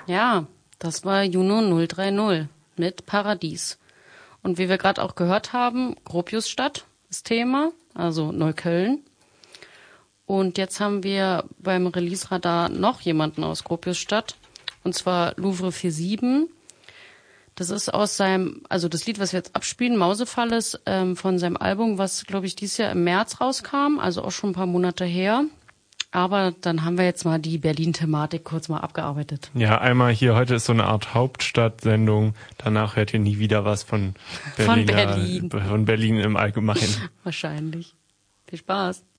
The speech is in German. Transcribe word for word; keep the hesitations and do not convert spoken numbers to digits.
Ja, das war Juno null drei null mit Paradies. Und wie wir gerade auch gehört haben, Gropiusstadt ist Thema, also Neukölln. Und jetzt haben wir beim Release-Radar noch jemanden aus Gropiusstadt, und zwar Louvre siebenundvierzig. Das ist aus seinem, also das Lied, was wir jetzt abspielen, Mausefall, ist ähm, von seinem Album, was, glaube ich, dieses Jahr im März rauskam, also auch schon ein paar Monate her. Aber dann haben wir jetzt mal die Berlin-Thematik kurz mal abgearbeitet. Ja, einmal hier, heute ist so eine Art Hauptstadtsendung. Danach hört ihr nie wieder was von Berliner, Von Berlin. Von Berlin im Allgemeinen. Wahrscheinlich. Viel Spaß.